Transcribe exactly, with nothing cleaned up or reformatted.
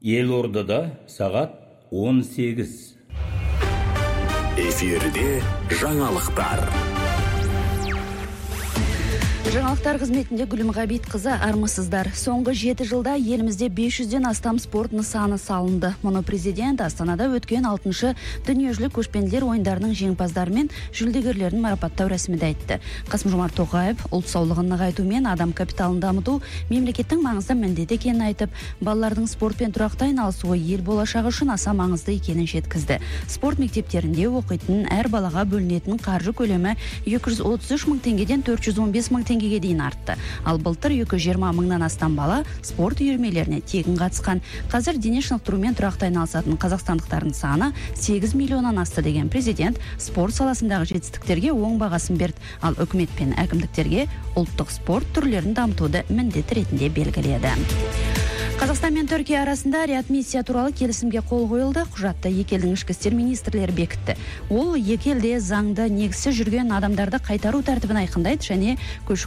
Елордада сағат он сегіз. Эфирде жаңалықтар. Жаңалықтар қызметінде Гүлім Ғабит-қызы, армысыздар. Соңғы жеті жылда елімізде бес жүзден астам спорт нысаны салынды. Мұны президент Астанада өткен алтыншы дүниежүзілік көшпенділер ойындарының жеңімпаздары мен жүлдегерлерін марапаттау рәсімінде айтты. Қасым-Жомарт Тоқаев ұлт саулығын нығайту мен адам капиталын дамыту мемлекеттің маңызды міндеті екенін айтып, балалардың спортпен тұрақты айналысуы ел болашағы үшін аса маңызды екенін жеткізді. Спорт мектептерінде оқитын әр балаға бөлінетін қаржы көлемі екі жүз отыз үш мың теңгеден төрт жүз он бес мың теңгеге дейін артты. Ал былтыр екі жүз жиырма мыңнан астам бала спорт үйірмелеріне тегін қатысқан. Қазір дене шынықтырумен тұрақты айналысатын қазақстандықтардың саны сегіз миллионнан асты деген президент спорт саласындағы жетістіктерге оң бағасын берді. Ал үкімет пен әкімдіктерге ұлттық спорт түрлерін дамытуды міндет ретінде белгіледі. Қазақстан мен Түркия арасында реадмиссия туралы келісімге қол қойылды. Құжатты екі елдің ішкі істер министрлері бекітті. Ол екі елде заңды негізсіз жүрген адамдарды қайтару тәртібін айқындайды және көші